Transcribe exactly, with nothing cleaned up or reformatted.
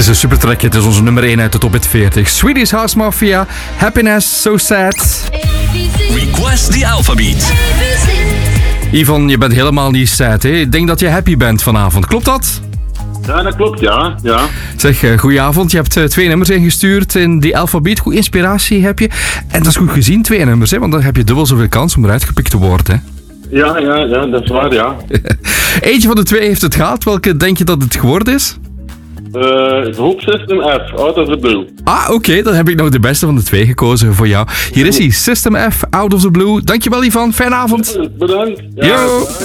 is een super track. Het is onze nummer één uit de top veertig. Swedish House Mafia, Happiness, So Sad. Request the Alphabeat. Ivan, je bent helemaal niet sad, hè? Ik denk dat je happy bent vanavond. Klopt dat? Ja, dat klopt, ja. ja. Zeg, uh, goedenavond. Je hebt uh, twee nummers ingestuurd in die alfabeet. Goede inspiratie heb je. En dat is goed gezien, twee nummers, hè? Want dan heb je dubbel zoveel kans om eruit gepikt te worden, hè? Ja, ja, ja, dat is waar, ja. Eentje van de twee heeft het gehad. Welke denk je dat het geworden is? Uh, Hope System F, Out of the Blue. Ah, oké. Okay, dan heb ik nog de beste van de twee gekozen voor jou. Hier is hij, System F, Out of the Blue. Dankjewel, Ivan. Fijne avond. Bedankt. Ja, Yo.